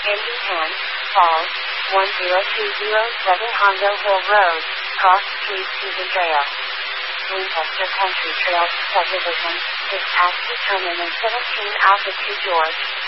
Engine 10, Falls, 10207 Hondo Hill Road, Cross Street Susan Trail. Winchester Country Trail Subdivision, dispatch determinant 17 Alpha 2 George,